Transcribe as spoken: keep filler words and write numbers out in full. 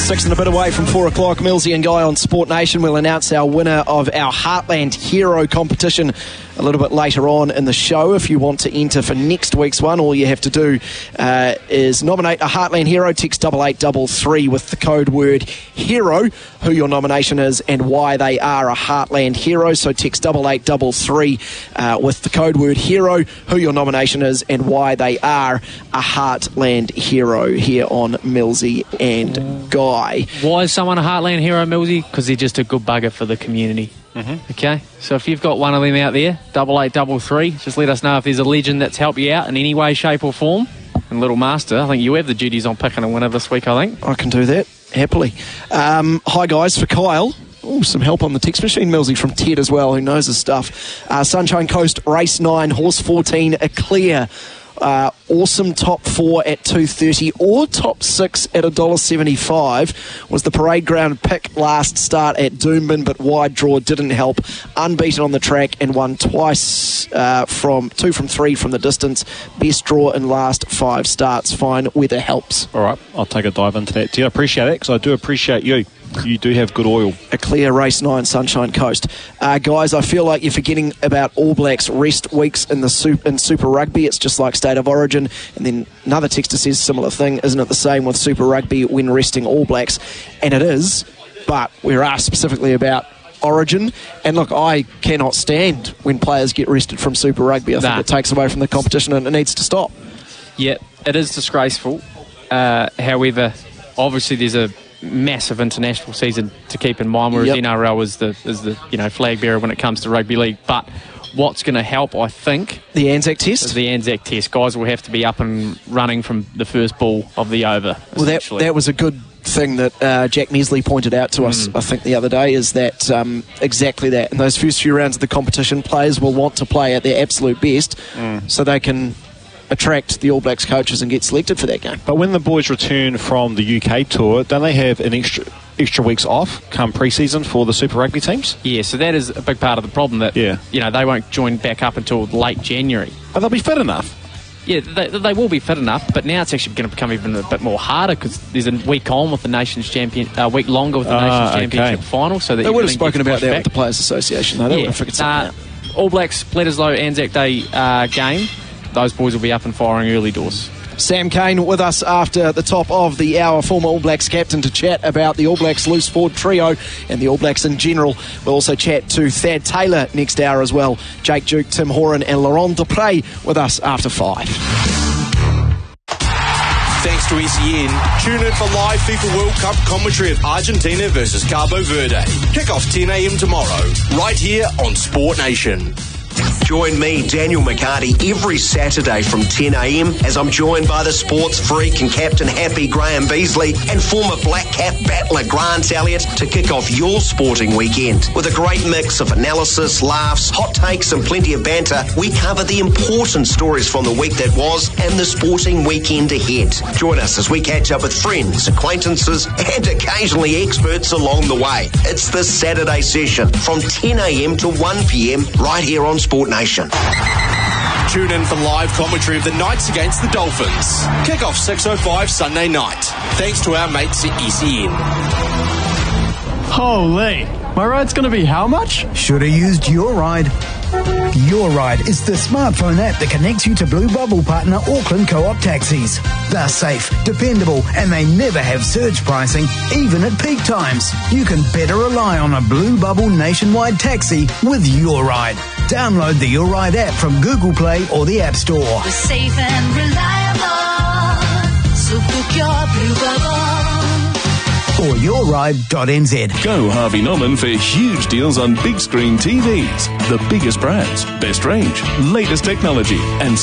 Six and a bit away from four o'clock. Millsy and Guy on Sport Nation will announce our winner of our Heartland Hero competition a little bit later on in the show. If you want to enter for next week's one, all you have to do uh, is nominate a Heartland Hero. Text double eight double three with the code word HERO, who your nomination is and why they are a Heartland Hero. So text double eight double three uh, with the code word HERO, who your nomination is and why they are a Heartland Hero here on Millsy and Guy. Why is someone a Heartland Hero, Millsy? Because they're just a good bugger for the community. Mm-hmm. Okay, so if you've got one of them out there, double eight double three, just let us know if there's a legend that's helped you out in any way, shape or form. And Little Master, I think you have the duties on picking a winner this week, I think. I can do that, happily. Um, hi guys, for Kyle. Oh, some help on the text machine, Millsy, from Ted as well, who knows his stuff. Uh, Sunshine Coast, race nine, horse fourteen, a clear. Uh, awesome top four at two thirty or top six at one dollar seventy-five was the parade ground pick last start at Doomben, but wide draw didn't help. Unbeaten on the track and won twice uh, from two from three from the distance. Best draw in last five starts. Fine weather helps. All right, I'll take a dive into that too. I appreciate it because I do appreciate you. You do have good oil. A clear race nine, Sunshine Coast. Uh, guys, I feel like you're forgetting about All Blacks rest weeks in the super, in Super Rugby. It's just like State of Origin. And then another texter says similar thing. Isn't it the same with Super Rugby when resting All Blacks? And it is, but we're asked specifically about Origin. And look, I cannot stand when players get rested from Super Rugby. I nah. think it takes away from the competition and it needs to stop. Yeah, it is disgraceful. Uh, however, obviously there's a massive international season to keep in mind, whereas yep. N R L is the is the you know flag bearer when it comes to rugby league. But what's going to help, I think, the Anzac Test. Is the Anzac Test. Guys will have to be up and running from the first ball of the over. Well, that that was a good thing that uh, Jack Mesley pointed out to us, mm. I think, the other day, is that um, exactly that. In those first few rounds of the competition, players will want to play at their absolute best, mm. so they can attract the All Blacks coaches and get selected for that game. But when the boys return from the U K tour, don't they have an extra extra weeks off come pre-season for the Super Rugby teams? Yeah, so that is a big part of the problem, that yeah. you know they won't join back up until late January. But they'll be fit enough. Yeah, they, they will be fit enough, but now it's actually going to become even a bit more harder because there's a week on with the Nations Champion, a uh, week longer with the Nations uh, okay. Championship final. So that they would have spoken about that back. with the Players Association, though. They yeah. would have figured something uh, out. All Blacks, Bledisloe, Anzac Day uh, game. Those boys will be up and firing early doors. Sam Kane with us after the top of the hour, former All Blacks captain, to chat about the All Blacks loose forward trio and the All Blacks in general. We'll also chat to Thad Taylor next hour as well. Jake Duke, Tim Horan and Laurent Dupre with us after five. Thanks to S E N. Tune in for live FIFA World Cup commentary of Argentina versus Cabo Verde. Kick off ten a.m. tomorrow, right here on Sport Nation. Join me, Daniel McCarty, every Saturday from ten a.m. as I'm joined by the sports freak and captain happy Graham Beasley and former Black Cap battler Grant Elliott to kick off your sporting weekend. With a great mix of analysis, laughs, hot takes and plenty of banter, we cover the important stories from the week that was and the sporting weekend ahead. Join us as we catch up with friends, acquaintances and occasionally experts along the way. It's the Saturday session from ten a.m. to one p.m. right here on Sport Nation. Tune in for live commentary of the Knights against the Dolphins. Kick-off six oh five Sunday night. Thanks to our mates at S E N. Holy, my ride's going to be how much? Should have used Your Ride. Your Ride is the smartphone app that connects you to Blue Bubble partner Auckland Co-op taxis. They're safe, dependable, and they never have surge pricing, even at peak times. You can better rely on a Blue Bubble nationwide taxi with Your Ride. Download the Your Ride app from Google Play or the App Store. We're safe and reliable, so book your Blue Bubble. Or your ride dot n z. Go Harvey Norman for huge deals on big screen T Vs. The biggest brands, best range, latest technology, and